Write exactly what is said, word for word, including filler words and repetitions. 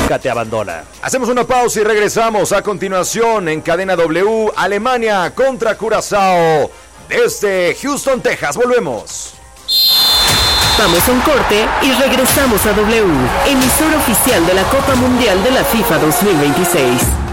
nunca te abandona. Hacemos una pausa y regresamos a continuación en Cadena W, Alemania contra Curazao. Desde Houston, Texas, volvemos. Vamos a un corte y regresamos a W, emisora oficial de la Copa Mundial de la FIFA dos mil veintiséis.